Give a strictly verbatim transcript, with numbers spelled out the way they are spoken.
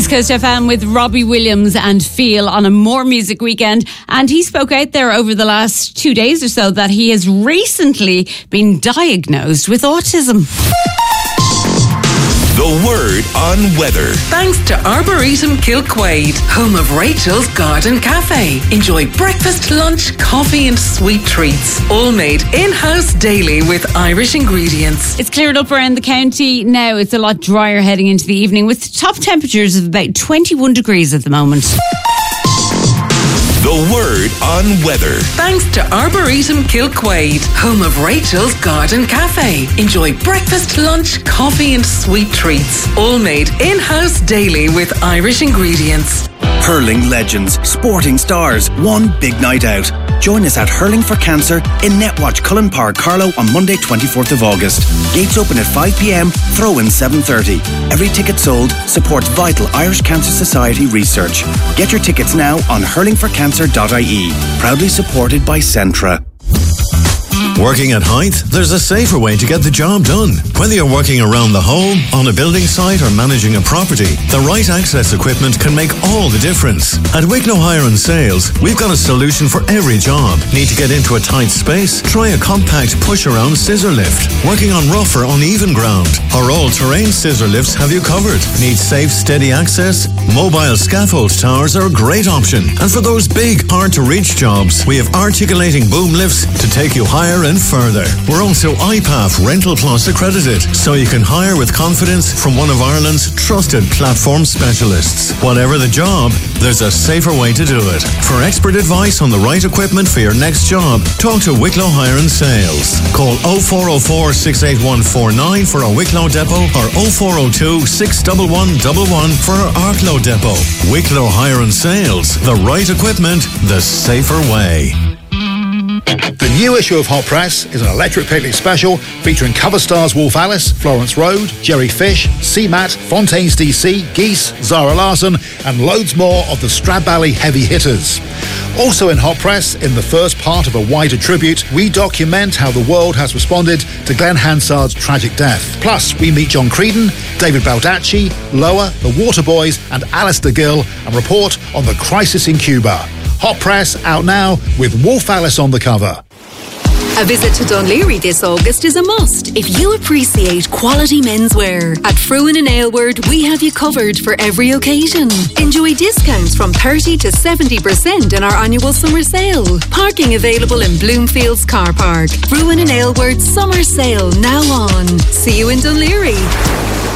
East Coast F M with Robbie Williams and Feel on a More Music weekend. And he spoke out there over the last two days or so that he has recently been diagnosed with autism. The Word on Weather. Thanks to Arboretum Kilquade, home of Rachel's Garden Cafe. Enjoy breakfast, lunch, coffee and sweet treats. All made in-house daily with Irish ingredients. It's cleared up around the county now. It's a lot drier heading into the evening with top temperatures of about twenty-one degrees at the moment. The Word on Weather. Thanks to Arboretum Kilquade, home of Rachel's Garden Cafe. Enjoy breakfast, lunch, coffee and sweet treats. All made in-house daily with Irish ingredients. Hurling legends, sporting stars, one big night out. Join us at Hurling for Cancer in Netwatch, Cullen Park, Carlow on Monday twenty-fourth of August. Gates open at five p.m, throw-in seven thirty. Every ticket sold supports vital Irish Cancer Society research. Get your tickets now on hurling for cancer dot I E. Proudly supported by Centra. Working at height? There's a safer way to get the job done. Whether you're working around the home, on a building site or managing a property, the right access equipment can make all the difference. At Wicklow Hire and Sales, we've got a solution for every job. Need to get into a tight space? Try a compact push-around scissor lift. Working on rough or uneven ground? Our all-terrain scissor lifts have you covered. Need safe, steady access? Mobile scaffold towers are a great option. And for those big, hard-to-reach jobs, we have articulating boom lifts to take you higher and further. We're also I P A F Rental Plus accredited, so you can hire with confidence from one of Ireland's trusted platform specialists. Whatever the job, there's a safer way to do it. For expert advice on the right equipment for your next job, talk to Wicklow Hire and Sales. Call oh four oh four, six eight one four nine for a Wicklow depot or oh four oh two, six one one one one for our Arklow depot. Wicklow Hire and Sales. The right equipment, the safer way. The new issue of Hot Press is an electric picnic special featuring cover stars Wolf Alice, Florence Road, Jerry Fish, C-Mat, Fontaines D C, Geese, Zara Larsson and loads more of the Stradbally heavy hitters. Also in Hot Press, in the first part of a wider tribute, we document how the world has responded to Glenn Hansard's tragic death. Plus, we meet John Creedon, David Baldacci, Loa, the Waterboys and Alistair Gill and report on the crisis in Cuba. Hot Press out now with Wolf Alice on the cover. A visit to Dunleary this August is a must if you appreciate quality menswear. At Fruin and Aylward, we have you covered for every occasion. Enjoy discounts from thirty to seventy percent in our annual summer sale. Parking available in Bloomfields Car Park. Fruin and Aylward summer sale now on. See you in Dunleary.